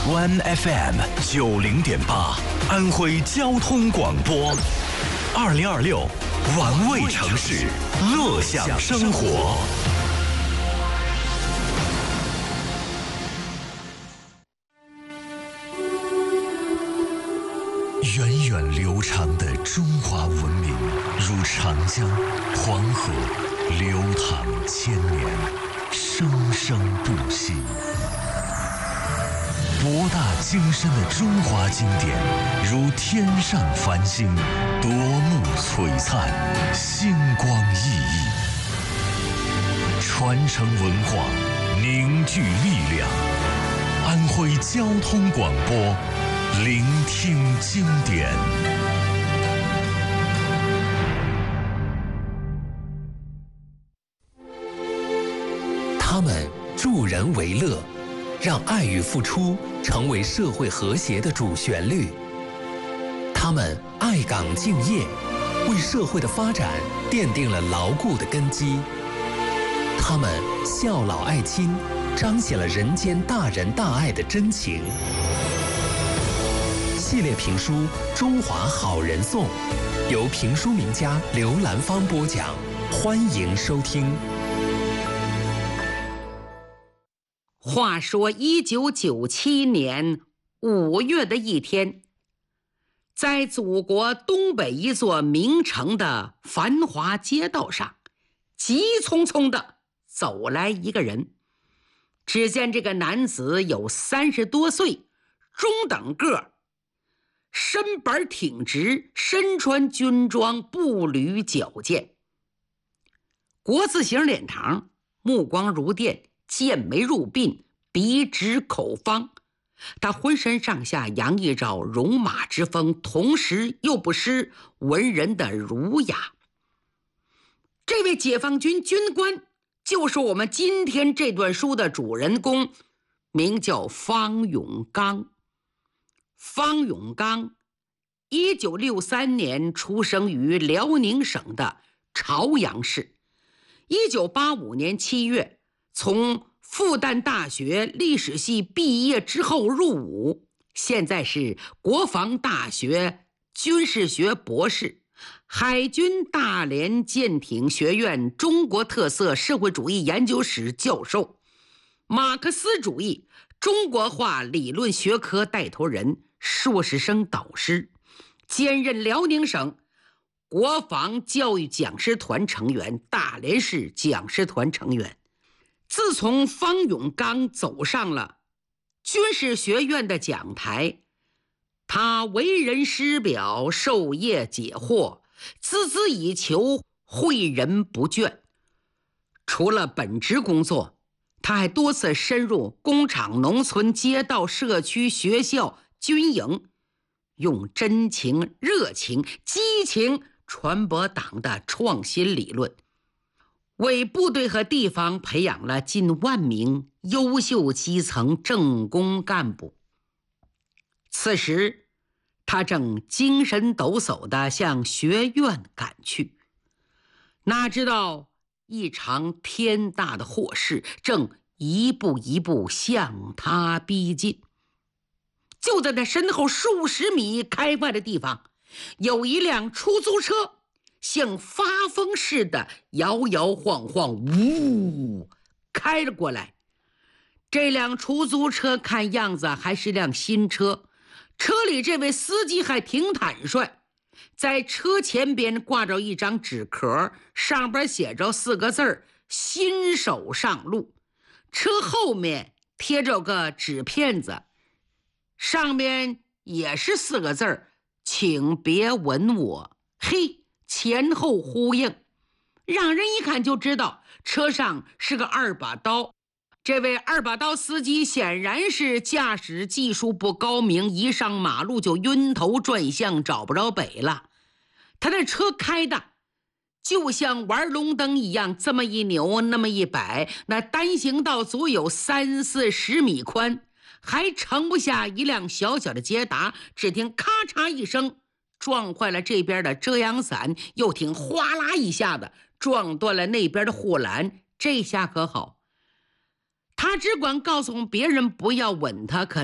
One FM 90.8，安徽交通广播，2026，玩味城市，乐享生活。源远流长的中华文明，如长江、黄河，流淌千年，生生不息。博大精深的中华经典，如天上繁星，夺目璀璨，星光熠熠。传承文化，凝聚力量。安徽交通广播，聆听经典。 他们助人为乐，让爱与付出成为社会和谐的主旋律。他们爱岗敬业，为社会的发展奠定了牢固的根基。他们孝老爱亲，彰显了人间大仁大爱的真情。系列评书《中华好人颂》，由评书名家刘兰芳播讲，欢迎收听。 话说1997年5月的一天，在祖国东北一座名城的繁华街道上，急匆匆地走来一个人。只见这个男子有30多岁，中等个儿，身板挺直，身穿军装，步履矫健，国字形脸庞，目光如电，剑眉入鬓，鼻直口方。他浑身上下洋溢着戎马之风，同时又不失文人的儒雅。这位解放军军官就是我们今天这段书的主人公，名叫方永刚。方永刚1963年出生于辽宁省的朝阳市。1985年7月从复旦大学历史系毕业之后入伍，现在是国防大学军事学博士，海军大连舰艇学院中国特色社会主义研究室教授，马克思主义中国化理论学科带头人，硕士生导师，兼任辽宁省国防教育讲师团成员，大连市讲师团成员。自从方永刚走上了军事学院的讲台，他为人师表，授业解惑，孜孜以求，诲人不倦。除了本职工作，他还多次深入工厂、农村、街道、社区、学校、军营，用真情、热情、激情传播党的创新理论，为部队和地方培养了近万名优秀基层政工干部。此时他正精神抖擞地向学院赶去，哪知道一场天大的祸事正一步一步向他逼近。就在他身后数十米开外的地方，有一辆出租车像发疯似的摇摇晃晃，呜，开了过来。这辆出租车看样子还是辆新车，车里这位司机还挺坦率，在车前边挂着一张纸壳，上边写着4个字：新手上路。车后面贴着个纸片子，上面也是4个字：请别吻我。嘿，前后呼应，让人一看就知道车上是个2把刀。这位2把刀司机显然是驾驶技术不高明，一上马路就晕头转向，找不着北了。他那车开的就像玩龙灯一样，这么一扭那么一摆，那单行道足有30-40米宽，还盛不下一辆小小的捷达。只听咔嚓一声，撞坏了这边的遮阳伞，又听哗啦一下子撞断了那边的护栏。这下可好，他只管告诉别人不要吻他，可